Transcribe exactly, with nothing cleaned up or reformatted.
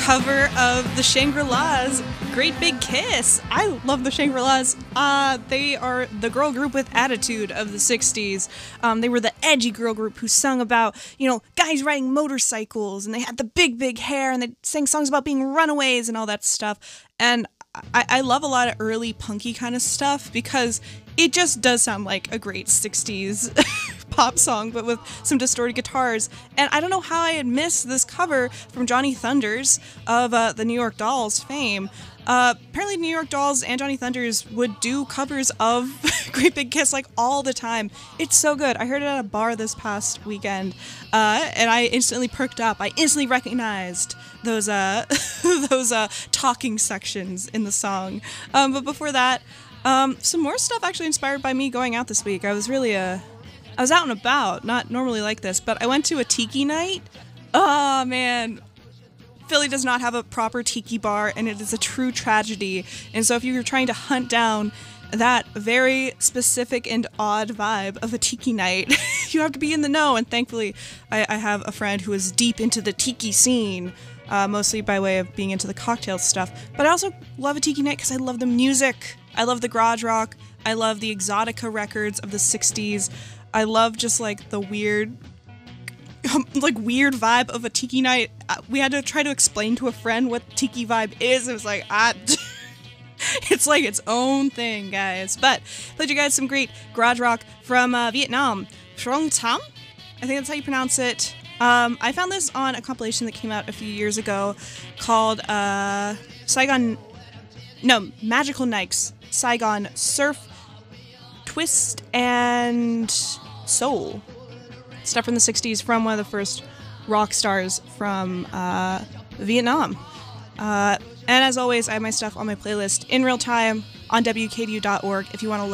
cover of the Shangri-Las, Great Big Kiss. I love the Shangri-Las. Uh, they are the girl group with attitude of the sixties. Um, they were the edgy girl group who sung about, you know, guys riding motorcycles, and they had the big, big hair, and they sang songs about being runaways and all that stuff. And I, I love a lot of early punky kind of stuff because it just does sound like a great sixties pop song, but with some distorted guitars. And I don't know how I had missed this cover from Johnny Thunders of uh, the New York Dolls fame. Uh, apparently New York Dolls and Johnny Thunders would do covers of Great Big Kiss like all the time. It's so good. I heard it at a bar this past weekend, uh, and I instantly perked up. I instantly recognized those uh, those uh, talking sections in the song. Um, but before that, um, some more stuff actually inspired by me going out this week. I was really uh, I was out and about, not normally like this, but I went to a tiki night. Oh man. Philly does not have a proper tiki bar, and it is a true tragedy. And so if you're trying to hunt down that very specific and odd vibe of a tiki night, you have to be in the know. And thankfully, I, I have a friend who is deep into the tiki scene, uh, mostly by way of being into the cocktail stuff. But I also love a tiki night because I love the music. I love the garage rock. I love the Exotica records of the sixties. I love just like the weird... like weird vibe of a tiki night. We had to try to explain to a friend what tiki vibe is. It was like, ah, it's like its own thing, guys. But played you guys some great garage rock from uh, Vietnam. Trong Tam? I think that's how you pronounce it. Um, I found this on a compilation that came out a few years ago called uh, Saigon... No, Magical Nikes. Saigon Surf, Twist, and Soul. Stuff from the sixties from one of the first rock stars from uh, Vietnam. Uh, and as always, I have my stuff on my playlist in real time on W K D U dot org if you want to look